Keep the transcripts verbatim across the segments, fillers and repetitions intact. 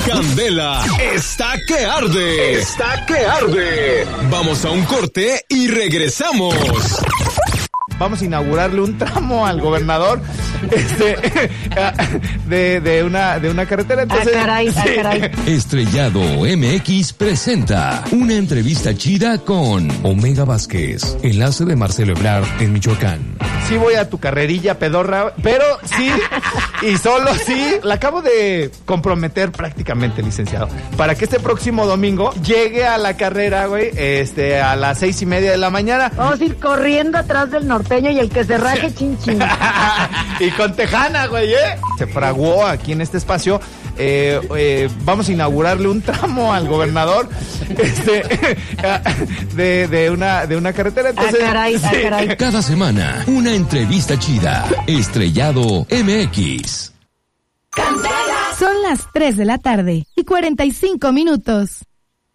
Candela está que arde. Está que arde. Vamos a un corte y regresamos. Vamos a inaugurarle un tramo al gobernador este, de, de, una, de una carretera. Entonces, ah, caray, sí. ah, caray. Estrellado M X presenta una entrevista chida con Omega Vázquez, enlace de Marcelo Ebrard en Michoacán. Sí voy a tu carrerilla pedorra, pero sí, y solo sí, la acabo de comprometer prácticamente, licenciado, para que este próximo domingo llegue a la carrera, güey, este, a las seis y media de la mañana. Vamos a ir corriendo atrás del norteño y el que se raje chin chin. Y con Tejana, güey, ¿eh? Se fraguó aquí en este espacio. Eh, eh, vamos a inaugurarle un tramo al gobernador este, de, de, una, de una carretera. Entonces, ah, caray, sí. ah, caray. Cada semana, una entrevista chida. Estrellado M X. Son las tres de la tarde y cuarenta y cinco minutos.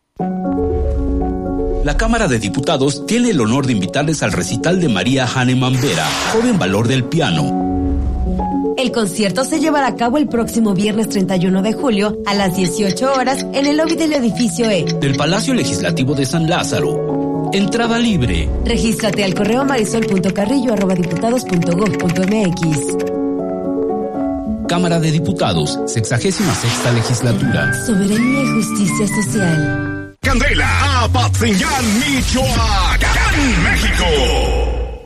La Cámara de Diputados tiene el honor de invitarles al recital de María Hahnemann Vera, joven valor del piano. El concierto se llevará a cabo el próximo viernes treinta y uno de julio a las dieciocho horas en el lobby del edificio E del Palacio Legislativo de San Lázaro. Entrada libre. Regístrate al correo marisol punto carrillo arroba diputados punto gob punto mx. Cámara de Diputados, sexagésima sexta legislatura. Soberanía y justicia social. Candela, Apatzingán, Michoacán, México.